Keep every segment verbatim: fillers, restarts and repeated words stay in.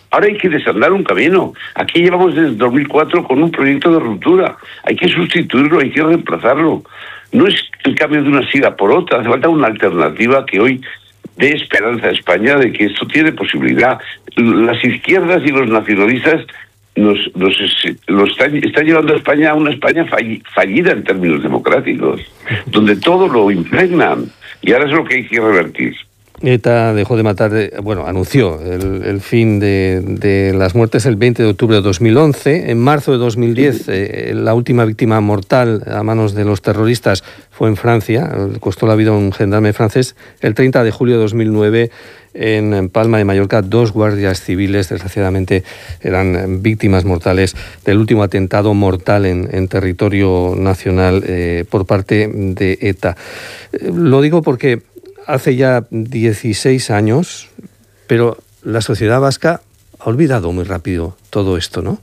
Ahora hay que desandar un camino. Aquí llevamos desde dos mil cuatro con un proyecto de ruptura. Hay que sustituirlo, hay que reemplazarlo. No es el cambio de una sigla por otra, hace falta una alternativa que hoy dé esperanza a España de que esto tiene posibilidad. Las izquierdas y los nacionalistas nos, nos, nos están, están llevando a España a una España fallida en términos democráticos, donde todo lo impregnan, y ahora es lo que hay que revertir. ETA dejó de matar, bueno, anunció el, el fin de, de las muertes el veinte de octubre de dos mil once. En marzo de dos mil diez, eh, la última víctima mortal a manos de los terroristas fue en Francia, costó la vida a un gendarme francés. El treinta de julio de dos mil nueve, en Palma de Mallorca, dos guardias civiles, desgraciadamente, eran víctimas mortales del último atentado mortal en, en territorio nacional eh, por parte de ETA. Eh, lo digo porque hace ya dieciséis años, pero la sociedad vasca ha olvidado muy rápido todo esto, ¿no?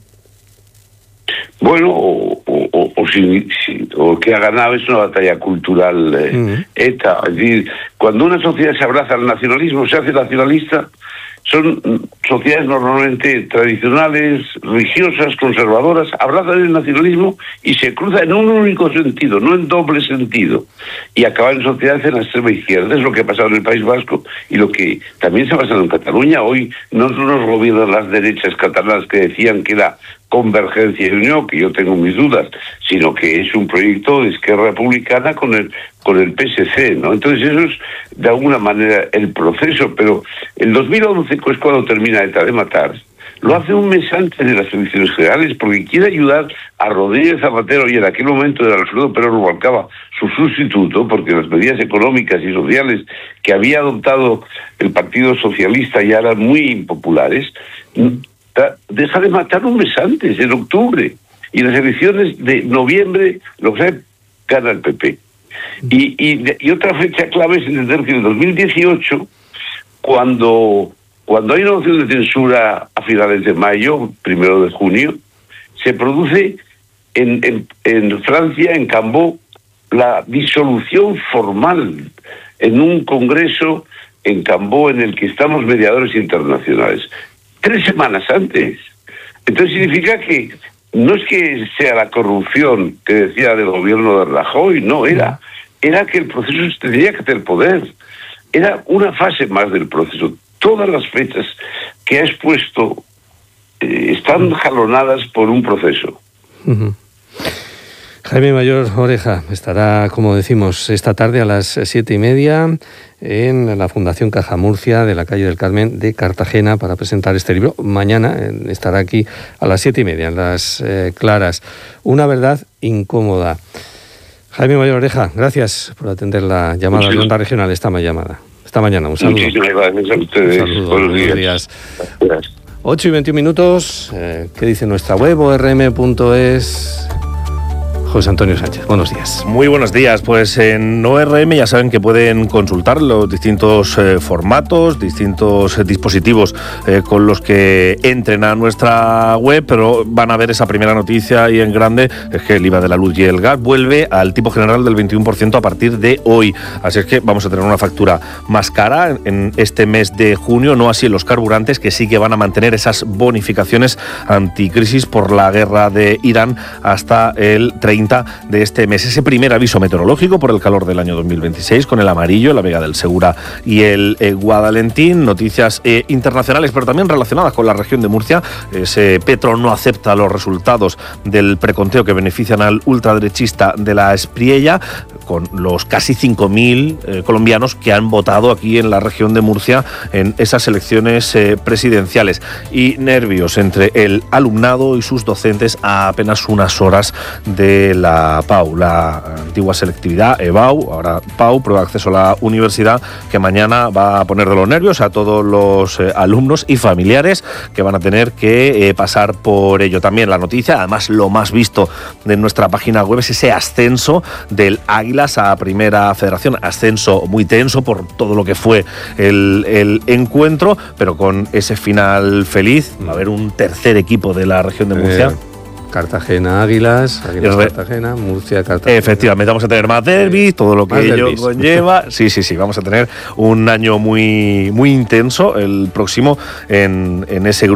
Bueno, o, o, o, si, si, o que ha ganado es una batalla cultural eh, uh-huh. ETA. Es decir, cuando una sociedad se abraza al nacionalismo, se hace nacionalista, son sociedades normalmente tradicionales, religiosas, conservadoras, abrazan el nacionalismo y se cruzan en un único sentido, no en doble sentido, y acaban en sociedades en la extrema izquierda. Es lo que ha pasado en el País Vasco y lo que también se ha pasado en Cataluña. Hoy no nos gobiernan las derechas catalanas que decían que era convergencia y unión, que yo tengo mis dudas, sino que es un proyecto de Esquerra Republicana con el con el P S C, ¿no? Entonces eso es de alguna manera el proceso, pero el dos mil once, que es cuando termina ETA de matar, lo hace un mes antes de las elecciones generales, porque quiere ayudar a Rodríguez Zapatero, y en aquel momento era Alfredo Pérez Rubalcaba su sustituto, porque las medidas económicas y sociales que había adoptado el Partido Socialista ya eran muy impopulares. Deja de matar un mes antes, en octubre, y las elecciones de noviembre lo sabe, gana el P P. Y, y, y otra fecha clave es entender que en el dos mil dieciocho, cuando, cuando hay una moción de censura a finales de mayo, primero de junio, se produce en, en, en Francia, en Cambó, la disolución formal en un congreso en Cambó en el que estamos mediadores internacionales. Tres semanas antes. Entonces significa que no es que sea la corrupción que decía del gobierno de Rajoy, no, era, era que el proceso tenía que tener poder. Era una fase más del proceso. Todas las fechas que ha expuesto eh, están jalonadas por un proceso. Uh-huh. Jaime Mayor Oreja estará, como decimos, esta tarde a las siete y media en la Fundación Caja Murcia de la calle del Carmen de Cartagena para presentar este libro. Mañana estará aquí a las siete y media en Las eh, Claras. Una verdad incómoda. Jaime Mayor Oreja, gracias por atender la llamada de Onda Regional esta mañana. Esta mañana, un saludo. Muchísimas gracias a ustedes. Un saludo. Buenos días. días. Gracias. ocho y veintiún minutos. Eh, ¿Qué dice nuestra web? o r m punto es. José Antonio Sánchez, buenos días. Muy buenos días. Pues en O R M ya saben que pueden consultar los distintos eh, formatos, distintos eh, dispositivos eh, con los que entren a nuestra web, pero van a ver esa primera noticia y en grande, es que el I V A de la luz y el gas vuelve al tipo general del veintiuno por ciento a partir de hoy. Así es que vamos a tener una factura más cara en este mes de junio, no así en los carburantes, que sí que van a mantener esas bonificaciones anticrisis por la guerra de Irán hasta el treinta de este mes. Ese primer aviso meteorológico por el calor del año dos mil veintiséis con el amarillo, la Vega del Segura y el eh, Guadalentín. Noticias eh, internacionales, pero también relacionadas con la región de Murcia. Ese Petro no acepta los resultados del preconteo que benefician al ultraderechista de la Espriella, con los casi cinco mil eh, colombianos que han votado aquí en la región de Murcia en esas elecciones eh, presidenciales. Y nervios entre el alumnado y sus docentes a apenas unas horas de la P A U, la antigua selectividad, E B A U, ahora P A U, prueba de acceso a la universidad, que mañana va a poner de los nervios a todos los eh, alumnos y familiares que van a tener que eh, pasar por ello. También la noticia, además lo más visto de nuestra página web, es ese ascenso del Águilas a Primera Federación, ascenso muy tenso por todo lo que fue el, el encuentro, pero con ese final feliz. Va a haber un tercer equipo de la región de Murcia. Eh. Cartagena, Águilas, Águilas, Re... Cartagena, Murcia, Cartagena. Efectivamente, vamos a tener más derbis, todo lo que más ello derbis. conlleva. Sí, sí, sí, vamos a tener un año muy, muy intenso el próximo en, en ese grupo.